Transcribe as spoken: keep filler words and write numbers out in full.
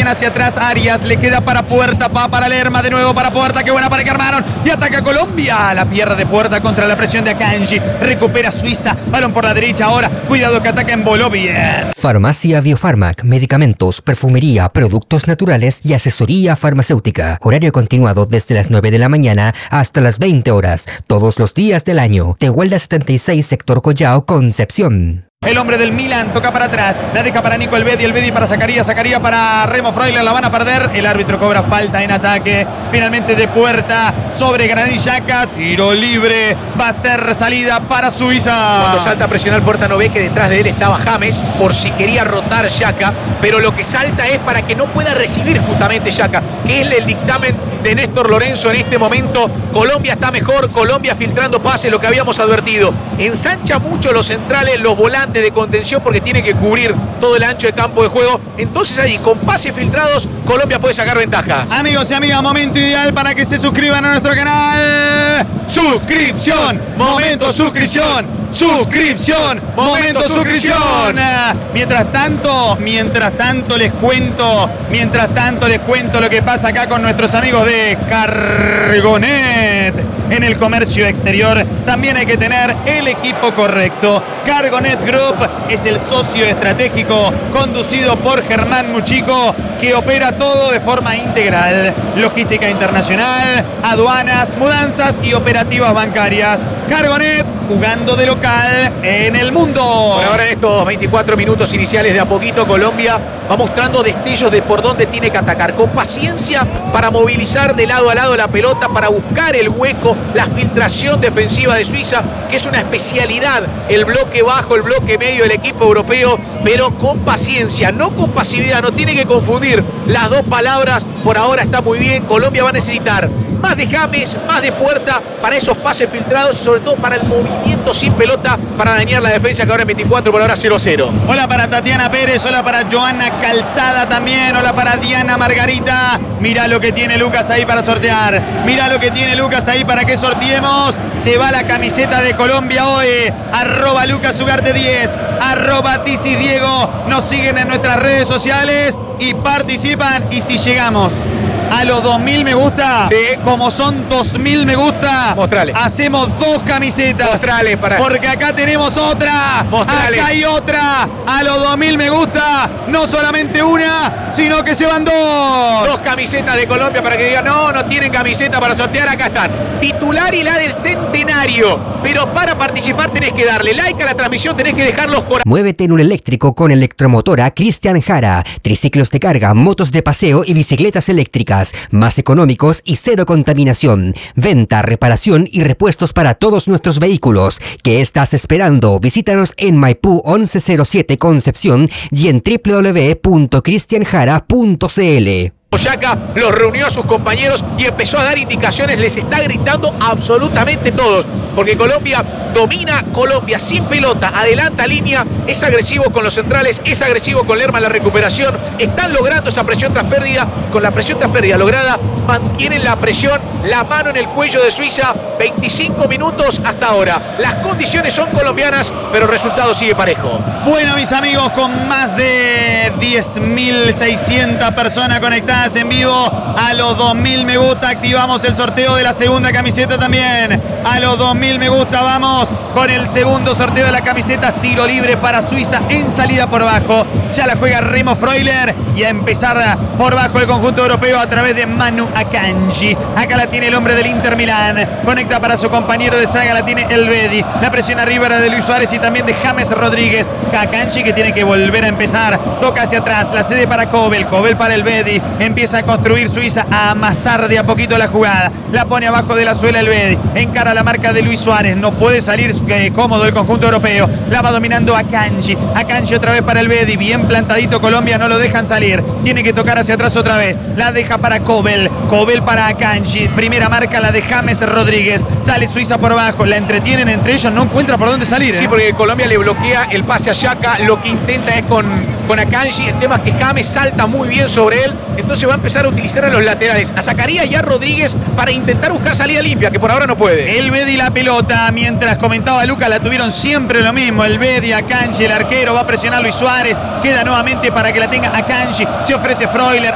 presiona hacia atrás Arias, le queda para Puerta, pa para Lerma, de nuevo para Puerta, qué buena para que armaron, y ataca Colombia, la pierde Puerta contra la presión de Akanji, recupera Suiza, balón por la derecha ahora, cuidado que ataca en voló bien. Farmacia Biofarmac, medicamentos, perfumería, productos naturales y asesoría farmacéutica. Horario continuado desde las nueve de la mañana hasta las veinte horas, todos los días del año. Tehuelda setenta y seis, sector Collao, Concepción. El hombre del Milan toca para atrás, la deja para Nico Elvedi, Elvedi para Zacarías, Zacarías para Remo Freuler, la van a perder, el árbitro cobra falta en ataque, finalmente de Puerta sobre Granit Xhaka, tiro libre, va a ser salida para Suiza. Cuando salta a presionar Puerta no ve que detrás de él estaba James por si quería rotar Xhaka, pero lo que salta es para que no pueda recibir justamente Xhaka, que es el dictamen de Néstor Lorenzo en este momento. Colombia está mejor, Colombia filtrando pases, lo que habíamos advertido, ensancha mucho los centrales, los volantes de contención porque tiene que cubrir todo el ancho de campo de juego. Entonces ahí con pases filtrados Colombia puede sacar ventajas. Amigos y amigas, momento ideal para que se suscriban a nuestro canal. Suscripción, momento suscripción. Suscripción, momento suscripción. Mientras tanto, mientras tanto les cuento, mientras tanto les cuento lo que pasa acá con nuestros amigos de Cargonet. En el comercio exterior también hay que tener el equipo correcto. Cargonet Group es el socio estratégico conducido por Germán Muchico, que opera todo de forma integral. Logística internacional, aduanas, mudanzas y operativas bancarias. Cargonet, jugando de local en el mundo. Por ahora en estos veinticuatro minutos iniciales de a poquito Colombia va mostrando destellos de por dónde tiene que atacar. Con paciencia para movilizar de lado a lado la pelota, para buscar el hueco, la filtración defensiva de Suiza, que es una especialidad, el bloque bajo, el bloque medio del equipo europeo, pero con paciencia, no con pasividad, no tiene que confundir las dos palabras. Por ahora está muy bien, Colombia va a necesitar más de James, más de Puerta para esos pases filtrados, sobre todo para el movimiento sin pelota, para dañar la defensa, que ahora en veinticuatro, por ahora cero cero. Hola para Tatiana Pérez, hola para Joana Calzada también, hola para Diana Margarita. Mirá lo que tiene Lucas ahí para sortear, mirá lo que tiene Lucas ahí para que sorteemos. Se va la camiseta de Colombia hoy, arroba Lucas Ugarte diez, arroba Tizi Diego. Nos siguen en nuestras redes sociales y participan, y si llegamos a los dos mil me gusta, sí, como son dos mil me gusta, mostrale, hacemos dos camisetas. Mostrale para... Porque acá tenemos otra. Mostrale. Acá hay otra. A los dos mil me gusta. No solamente una, sino que se van dos. Dos camisetas de Colombia para que digan, no, no tienen camiseta para sortear. Acá están. Titular y la del centenario. Pero para participar tenés que darle like a la transmisión, tenés que dejar los corazones. Muévete en un eléctrico con Electromotora Cristian Jara. Triciclos de carga, motos de paseo y bicicletas eléctricas. Más económicos y cero contaminación. Venta, reparación y repuestos para todos nuestros vehículos. ¿Qué estás esperando? Visítanos en Maipú once cero siete Concepción y en w w w punto cristian jara punto c l. Xhaka los reunió a sus compañeros y empezó a dar indicaciones, les está gritando absolutamente todos, porque Colombia domina, Colombia sin pelota, adelanta línea, es agresivo con los centrales, es agresivo con Lerma en la recuperación, están logrando esa presión tras pérdida, con la presión tras pérdida lograda, mantienen la presión, la mano en el cuello de Suiza, veinticinco minutos hasta ahora, las condiciones son colombianas, pero el resultado sigue parejo. Bueno, mis amigos, con más de diez mil seiscientas personas conectadas en vivo, a los dos mil me gusta activamos el sorteo de la segunda camiseta también. A los dos mil me gusta vamos con el segundo sorteo de la camiseta, tiro libre para Suiza en salida por bajo. Ya la juega Remo Freuler y a empezar por bajo el conjunto europeo a través de Manu Akanji. Acá la tiene el hombre del Inter Milán, conecta para su compañero de saga, la tiene Elvedi. La presión arriba era de Luis Suárez y también de James Rodríguez. Akanji que tiene que volver a empezar, toca hacia atrás, la cede para Kobel, Kobel para Elvedi. Empieza a construir Suiza, a amasar de a poquito la jugada, la pone abajo de la suela Elvedi, encara la marca de Luis Suárez, no puede salir eh, cómodo el conjunto europeo, la va dominando Akanji, Akanji otra vez para Elvedi, bien plantadito Colombia, no lo dejan salir, tiene que tocar hacia atrás otra vez, la deja para Kobel, Kobel para Akanji, primera marca la de James Rodríguez, sale Suiza por abajo, la entretienen entre ellos, no encuentra por dónde salir. ¿eh? Sí, porque Colombia le bloquea el pase a Xhaka, lo que intenta es con, con Akanji, el tema es que James salta muy bien sobre él, entonces va a empezar a utilizar a los laterales, a Zacarías y a Rodríguez para intentar buscar salida limpia, que por ahora no puede. Elvedi la pelota, mientras comentaba Lucas, la tuvieron siempre lo mismo, Elvedi, Akanji, el arquero, va a presionar Luis Suárez, queda nuevamente para que la tenga Akanji, se ofrece Freuler,